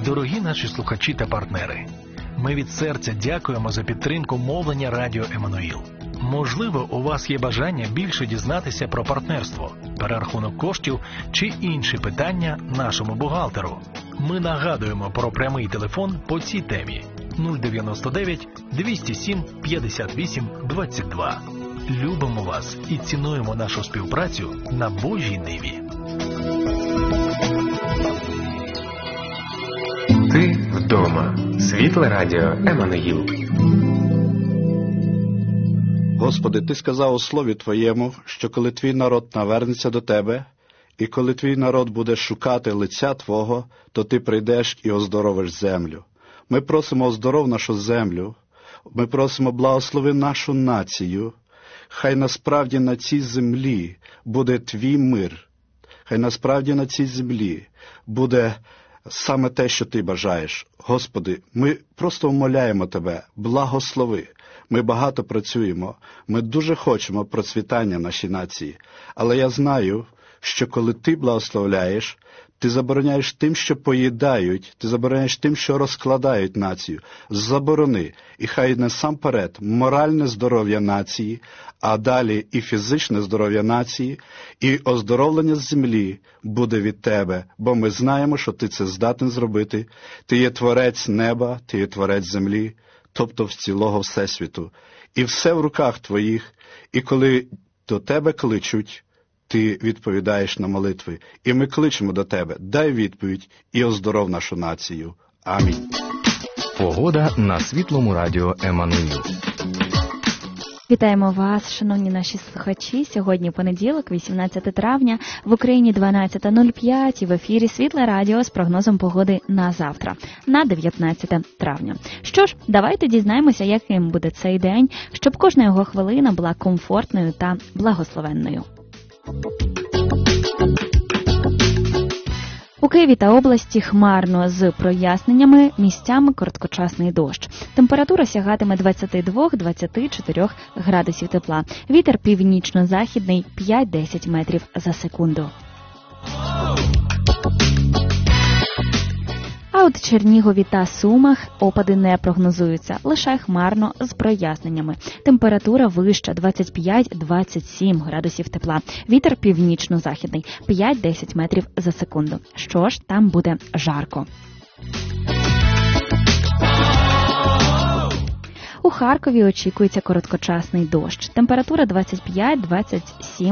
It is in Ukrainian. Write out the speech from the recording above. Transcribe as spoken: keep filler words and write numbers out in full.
Дорогі наші слухачі та партнери, ми від серця дякуємо за підтримку мовлення Радіо Еммануїл. Можливо, у вас є бажання більше дізнатися про партнерство, перерахунок коштів чи інші питання нашому бухгалтеру. Ми нагадуємо про прямий телефон по цій темі нуль дев'яносто дев'ять двісті сім п'ятдесят вісім двадцять два. Любимо вас і цінуємо нашу співпрацю на Божій ниві. Ти вдома. Світле радіо Еммануїл. Господи, Ти сказав у Слові Твоєму, що коли Твій народ навернеться до Тебе, і коли Твій народ буде шукати лиця Твого, то Ти прийдеш і оздоровиш землю. Ми просимо оздоров нашу землю, ми просимо благослови нашу націю. Хай насправді на цій землі буде Твій мир, хай насправді на цій землі буде саме те, що Ти бажаєш. Господи, ми просто умоляємо Тебе, благослови. Ми багато працюємо, ми дуже хочемо процвітання нашій нації. Але я знаю, що коли Ти благословляєш, Ти забороняєш тим, що поїдають, Ти забороняєш тим, що розкладають націю. Заборони. І хай насамперед моральне здоров'я нації, а далі і фізичне здоров'я нації, і оздоровлення з землі буде від Тебе, бо ми знаємо, що Ти це здатен зробити. Ти є творець неба, Ти є творець землі, тобто в цілого Всесвіту. І все в руках Твоїх, і коли до Тебе кличуть, Ти відповідаєш на молитви. І ми кличемо до Тебе, дай відповідь і оздоров нашу націю. Амінь. Погода на Світлому радіо Еммануїл. Вітаємо вас, шановні наші слухачі. Сьогодні понеділок, вісімнадцяте травня, в Україні дванадцята нуль п'ять, і в ефірі Світле радіо з прогнозом погоди на завтра, на дев'ятнадцяте травня. Що ж, давайте дізнаємося, яким буде цей день, щоб кожна його хвилина була комфортною та благословенною. У Києві та області хмарно з проясненнями, місцями короткочасний дощ. Температура сягатиме двадцять два - двадцять чотири градусів тепла. Вітер північно-західний п'ять-десять метрів за секунду. А от в Чернігові та Сумах опади не прогнозуються, лише хмарно з проясненнями. Температура вища двадцять п'ять - двадцять сім градусів тепла. Вітер північно-західний п'ять-десять метрів за секунду. Що ж, там буде жарко. У Харкові очікується короткочасний дощ. Температура двадцять п'ять - двадцять сім